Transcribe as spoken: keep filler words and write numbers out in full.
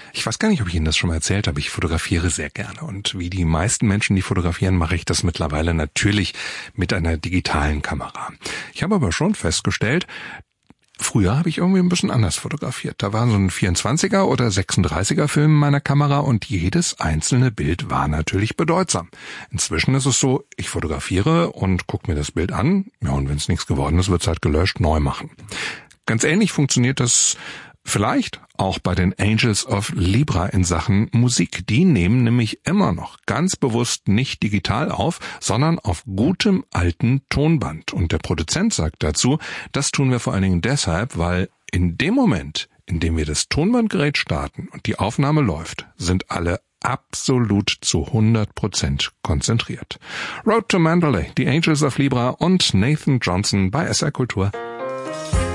Ich weiß gar nicht, ob ich Ihnen das schon mal erzählt habe. Ich fotografiere sehr gerne. Und wie die meisten Menschen, die fotografieren, mache ich das mittlerweile natürlich mit einer digitalen Kamera. Ich habe aber schon festgestellt, früher habe ich irgendwie ein bisschen anders fotografiert. Da war so ein vierundzwanziger oder sechsunddreißiger Film in meiner Kamera und jedes einzelne Bild war natürlich bedeutsam. Inzwischen ist es so, ich fotografiere und gucke mir das Bild an. Ja, und wenn es nichts geworden ist, wird es halt gelöscht, neu machen. Ganz ähnlich funktioniert das vielleicht auch bei den Angels of Libra in Sachen Musik. Die nehmen nämlich immer noch ganz bewusst nicht digital auf, sondern auf gutem alten Tonband. Und der Produzent sagt dazu, das tun wir vor allen Dingen deshalb, weil in dem Moment, in dem wir das Tonbandgerät starten und die Aufnahme läuft, sind alle absolut zu hundert Prozent konzentriert. Road to Mandalay, die Angels of Libra und Nathan Johnson bei S R Kultur.